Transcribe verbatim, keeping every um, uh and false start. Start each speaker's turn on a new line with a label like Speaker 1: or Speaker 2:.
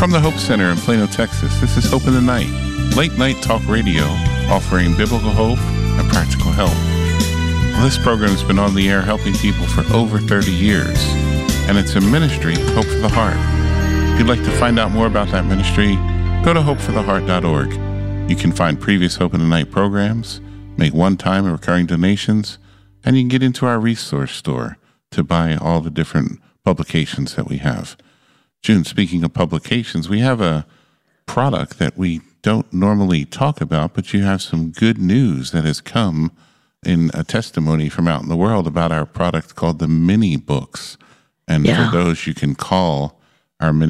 Speaker 1: From the Hope Center in Plano, Texas, this is Hope in the Night, late night talk radio offering biblical hope and practical help. Well, this program has been on the air helping people for over thirty years, and it's a ministry, Hope for the Heart. If you'd like to find out more about that ministry, go to hope for the heart dot org. You can find previous Hope in the Night programs, make one-time and recurring donations, and you can get into our resource store to buy all the different publications that we have. June, speaking of publications, we have a product that we don't normally talk about, but you have some good news that has come in a testimony from out in the world about our product called the Mini Books. And
Speaker 2: Yeah.
Speaker 1: for those, you can call our mini